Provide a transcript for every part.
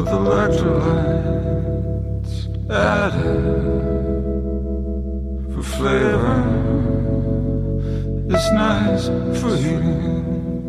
with electrolytes added for flavor. It's nice for heating.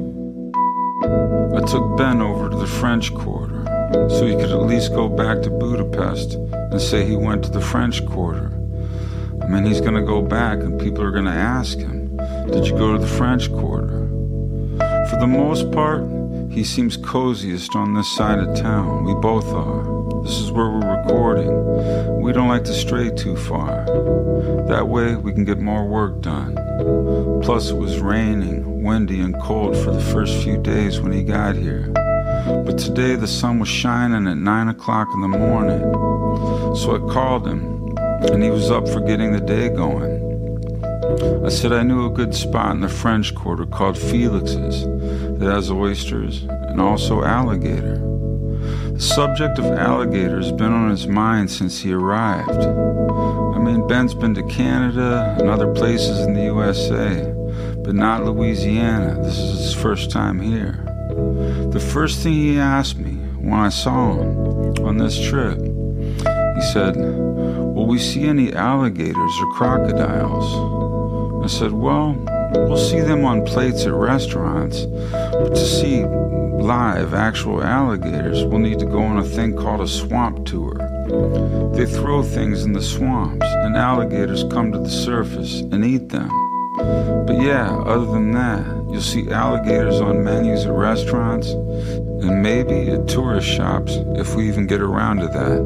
I took Ben over to the French Quarter so he could at least go back to Budapest and say he went to the French Quarter. I mean, he's gonna go back and people are gonna ask him, did you go to the French Quarter? For the most part, he seems coziest on this side of town. We both are. This is where we're recording. We don't like to stray too far. That way we can get more work done. Plus it was raining, windy and cold for the first few days when he got here. But today the sun was shining at 9 o'clock in the morning. So I called him and he was up for getting the day going. I said I knew a good spot in the French Quarter called Felix's that has oysters and also alligator. The subject of alligator has been on his mind since he arrived. I mean, Ben's been to Canada and other places in the USA, but not Louisiana. This is his first time here. The first thing he asked me when I saw him on this trip, he said, will we see any alligators or crocodiles? I said, well, we'll see them on plates at restaurants, but to see live actual alligators, we'll need to go on a thing called a swamp tour. They throw things in the swamps, and alligators come to the surface and eat them. But yeah, other than that, you'll see alligators on menus at restaurants, and maybe at tourist shops, if we even get around to that.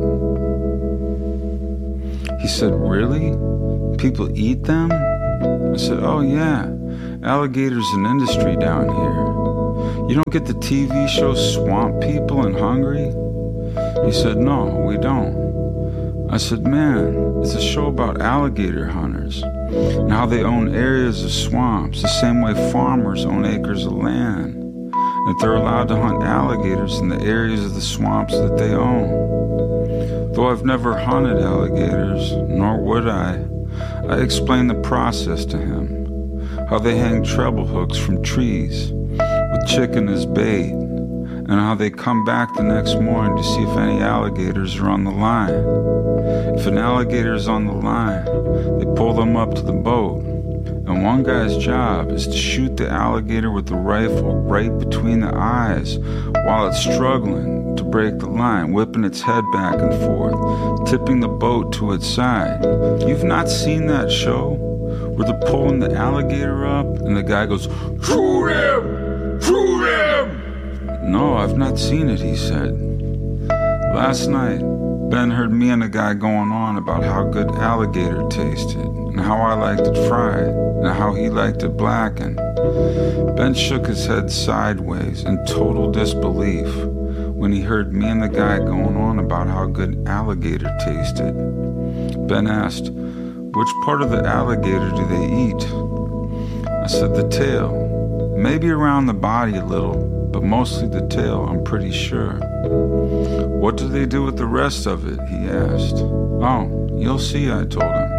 He said, really? People eat them? I said, oh yeah, alligators an industry down here. You don't get the TV show Swamp People in Hungary? He said, no, we don't. I said, man, it's a show about alligator hunters and how they own areas of swamps the same way farmers own acres of land, that they're allowed to hunt alligators in the areas of the swamps that they own. Though I've never hunted alligators, nor would I explained the process to him, how they hang treble hooks from trees with chicken as bait, and how they come back the next morning to see if any alligators are on the line. If an alligator is on the line, they pull them up to the boat, and one guy's job is to shoot the alligator with the rifle right between the eyes while it's struggling to break the line, whipping its head back and forth, tipping the boat to its side. You've not seen that show where they're pulling the alligator up and the guy goes, shoot him! Shoot him! No, I've not seen it, he said. Last night, Ben heard me and a guy going on about how good alligator tasted and how I liked it fried and how he liked it blackened. Ben shook his head sideways in total disbelief when he heard me and the guy going on about how good alligator tasted. Ben asked, which part of the alligator do they eat? I said, the tail. Maybe around the body a little, but mostly the tail, I'm pretty sure. What do they do with the rest of it? He asked. Oh, you'll see, I told him.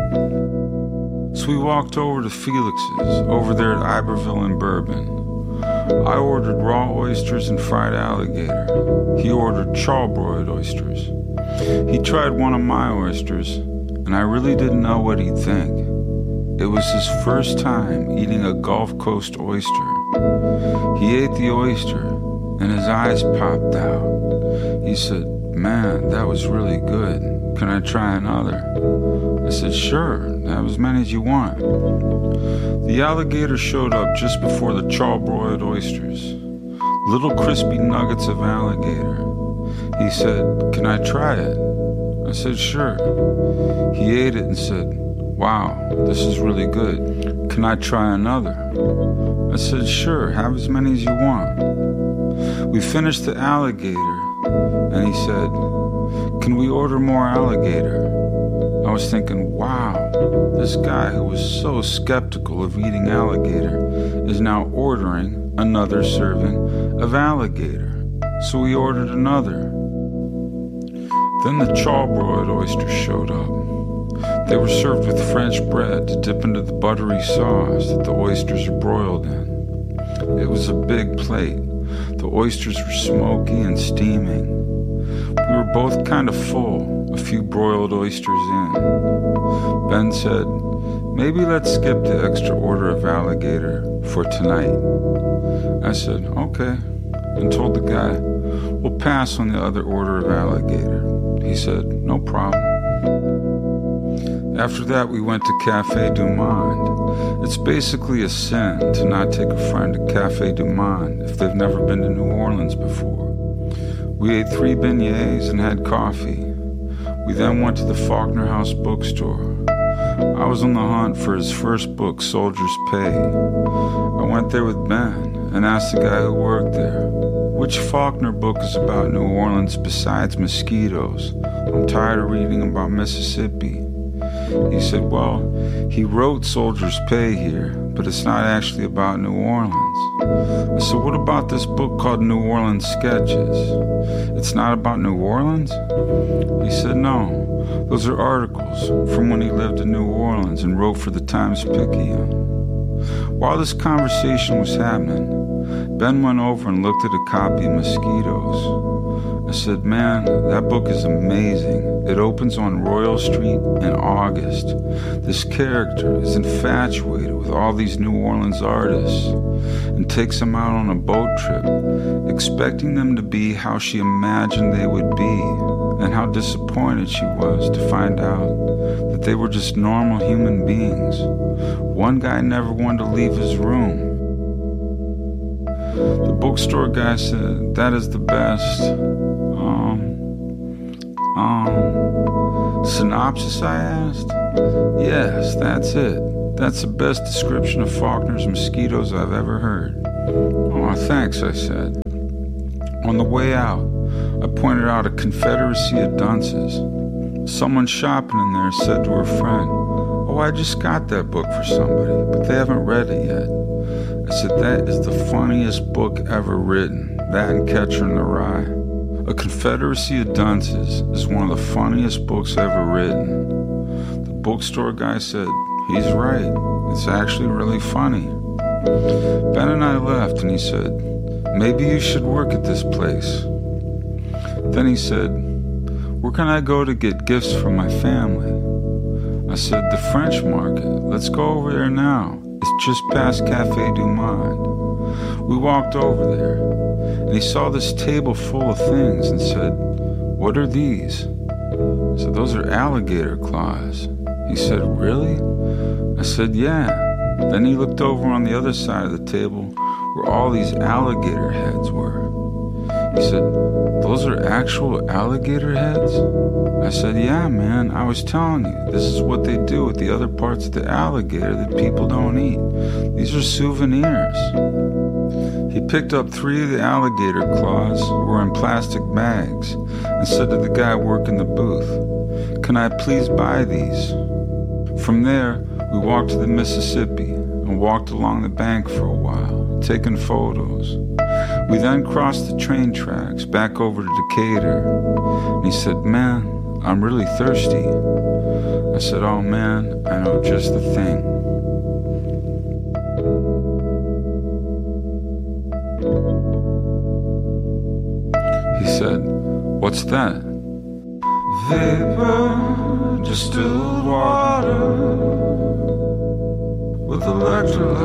So we walked over to Felix's, over there at Iberville and Bourbon. I ordered raw oysters and fried alligator. He ordered charbroiled oysters. He tried one of my oysters, and I really didn't know what he'd think. It was his first time eating a Gulf Coast oyster. He ate the oyster, and his eyes popped out. He said, man, that was really good. Can I try another? I said, sure, have as many as you want. The alligator showed up just before the charbroiled oysters. Little crispy nuggets of alligator. He said, can I try it? I said, sure. He ate it and said, wow, this is really good. Can I try another? I said, sure, have as many as you want. We finished the alligator, and he said, can we order more alligator? I was thinking, wow, this guy who was so skeptical of eating alligator is now ordering another serving of alligator. So we ordered another. Then the charbroiled oysters showed up. They were served with French bread to dip into the buttery sauce that the oysters are broiled in. It was a big plate. The oysters were smoky and steaming. We were both kind of full, a few broiled oysters in. Ben said, maybe let's skip the extra order of alligator for tonight. I said, okay, and told the guy, we'll pass on the other order of alligator. He said, no problem. After that, we went to Café du Monde. It's basically a sin to not take a friend to Café du Monde if they've never been to New Orleans before. We ate 3 beignets and had coffee. We then went to the Faulkner House bookstore. I was on the hunt for his first book, Soldier's Pay. I went there with Ben and asked the guy who worked there, which Faulkner book is about New Orleans besides mosquitoes? I'm tired of reading about Mississippi. He said, well, he wrote Soldier's Pay here, but it's not actually about New Orleans. I said, what about this book called New Orleans Sketches? It's not about New Orleans? He said, no. Those are articles from when he lived in New Orleans and wrote for the Times-Picayune. While this conversation was happening, Ben went over and looked at a copy of Mosquitoes. I said, man, that book is amazing. It opens on Royal Street in August. This character is infatuated with all these New Orleans artists and takes them out on a boat trip, expecting them to be how she imagined they would be, and how disappointed she was to find out that they were just normal human beings. One guy never wanted to leave his room. The bookstore guy said, that is the best synopsis, I asked. Yes, that's it. That's the best description of Faulkner's Mosquitoes I've ever heard. Oh, thanks, I said. On the way out, I pointed out a Confederacy of Dunces. Someone shopping in there said to her friend, oh, I just got that book for somebody, but they haven't read it yet. I said, that is the funniest book ever written, that and Catcher in the Rye. A Confederacy of Dunces is one of the funniest books ever written. The bookstore guy said, he's right, it's actually really funny. Ben and I left and he said, maybe you should work at this place. Then he said, where can I go to get gifts from my family? I said, the French Market. Let's go over there now. It's just past Café du Monde. We walked over there, and he saw this table full of things and said, what are these? I said, those are alligator claws. He said, really? I said, yeah. Then he looked over on the other side of the table where all these alligator heads were. He said, those are actual alligator heads? I said, yeah, man, I was telling you, this is what they do with the other parts of the alligator that people don't eat. These are souvenirs. He picked up 3 of the alligator claws, were in plastic bags, and said to the guy working the booth, can I please buy these? From there, we walked to the Mississippi and walked along the bank for a while, taking photos. We then crossed the train tracks back over to Decatur, and he said, man, I'm really thirsty. I said, oh man, I know just the thing. He said, what's that? Vapor, distilled water with electrolytes.